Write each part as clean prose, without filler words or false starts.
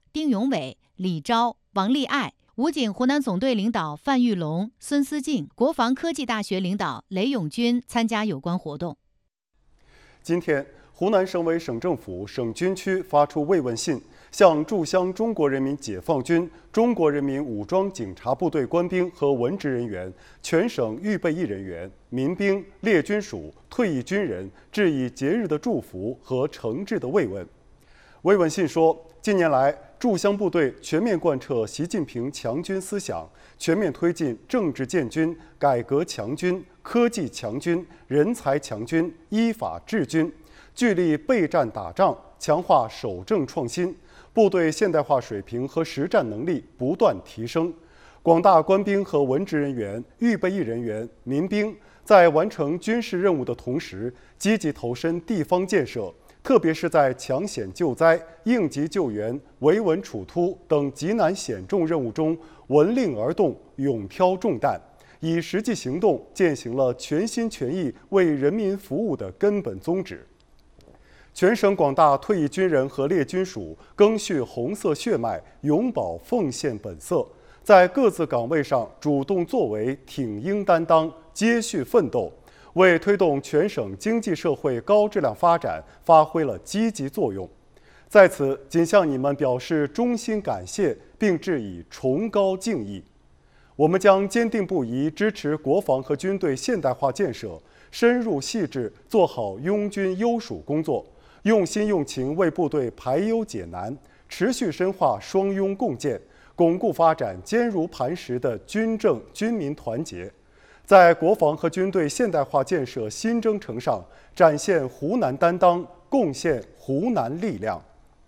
丁勇伟、李钊、王立爱；武警湖南总队领导范玉龙、孙思静，国防科技大学领导雷永军参加有关活动。 今天，湖南省委省政府省军区发出慰问信，向驻湘中国人民解放军、中国人民武装警察部队官兵和文职人员、全省预备役人员、民兵、列军属、退役军人致以节日的祝福和诚挚的慰问。慰问信说，近年来，驻湘部队全面贯彻习近平强军思想，全面推进政治建军、改革强军、科技强军、人才强军、依法治军，聚力备战打仗，强化守正创新，部队现代化水平和实战能力不断提升。广大官兵和文职人员、预备役人员、民兵在完成军事任务的同时，积极投身地方建设，特别是在抢险救灾、应急救援、维稳处突等急难险重任务中闻令而动，勇挑重担，以实际行动践行了全心全意为人民服务的根本宗旨。全省广大退役军人和列军属赓续红色血脉，永葆奉献本色，在各自岗位上主动作为，挺膺担当，接续奋斗，为推动全省经济社会高质量发展发挥了积极作用。在此，仅向你们表示衷心感谢，并致以崇高敬意。我们将坚定不移支持国防和军队现代化建设，深入细致做好拥军优属工作，用心用情为部队排忧解难，持续深化双拥共建，巩固发展坚如磐石的军政军民团结，在国防和军队现代化建设新征程上展现湖南担当，贡献湖南力量。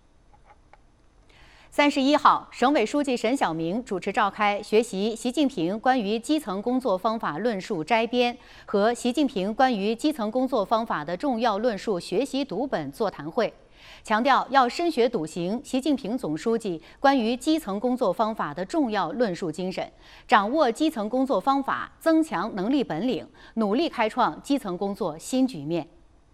31号，省委书记沈晓明主持召开学习习近平关于基层工作方法论述摘编和习近平关于基层工作方法的重要论述学习读本座谈会，强调要深学笃行习近平总书记关于基层工作方法的重要论述精神，掌握基层工作方法，增强能力本领，努力开创基层工作新局面。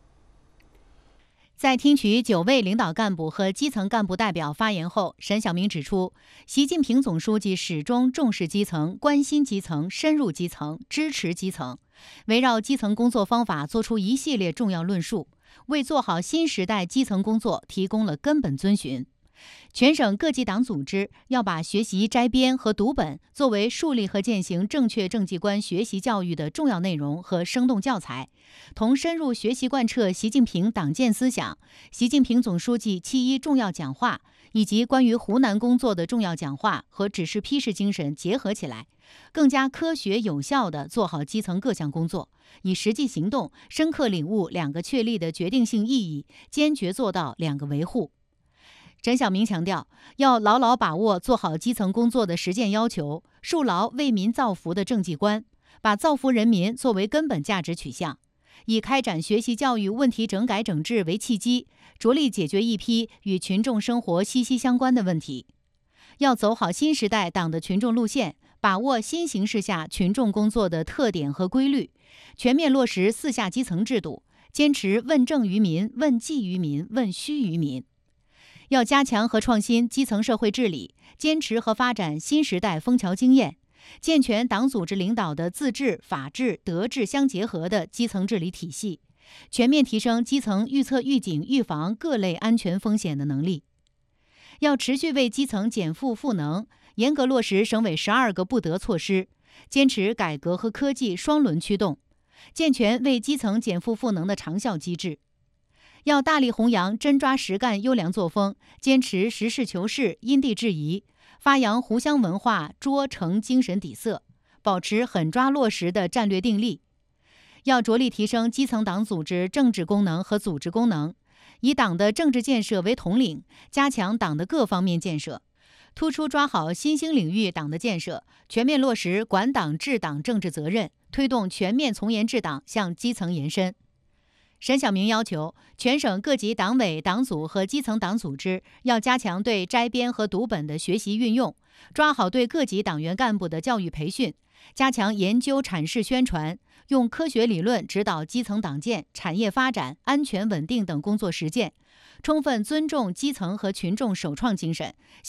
在听取9位领导干部和基层干部代表发言后，沈晓明指出，习近平总书记始终重视基层、关心基层、深入基层、支持基层，围绕基层工作方法作出一系列重要论述，为做好新时代基层工作提供了根本遵循。全省各级党组织要把学习摘编和读本作为树立和践行正确政绩观学习教育的重要内容和生动教材，同深入学习贯彻习近平党建思想、习近平总书记7.1重要讲话以及关于湖南工作的重要讲话和指示批示精神结合起来，更加科学有效地做好基层各项工作，以实际行动深刻领悟2个确立的决定性意义，坚决做到2个维护。沈晓明强调，要牢牢把握做好基层工作的实践要求，树牢为民造福的政绩观，把造福人民作为根本价值取向，以开展学习教育问题整改整治为契机，着力解决一批与群众生活息息相关的问题。要走好新时代党的群众路线，把握新形势下群众工作的特点和规律，全面落实4下基层制度，坚持问政于民、问计于民、问需于民。要加强和创新基层社会治理，坚持和发展新时代枫桥经验，健全党组织领导的自治、法治、德治相结合的基层治理体系，全面提升基层预测、预警、预防各类安全风险的能力。要持续为基层减负赋能，严格落实省委12个不得措施，坚持改革和科技双轮驱动，健全为基层减负赋能的长效机制。要大力弘扬真抓实干优良作风，坚持实事求是、因地制宜，发扬湖湘文化拙诚精神底色，保持狠抓落实的战略定力。要着力提升基层党组织政治功能和组织功能，以党的政治建设为统领，加强党的各方面建设，突出抓好新兴领域党的建设，全面落实管党治党政治责任，推动全面从严治党向基层延伸。沈晓明要求全省各级党委、党组和基层党组织要加强对摘编和读本的学习运用，抓好对各级党员干部的教育培训，加强研究阐释宣传，用科学理论指导基层党建、产业发展、安全稳定等工作实践，充分尊重基层和群众首创精神，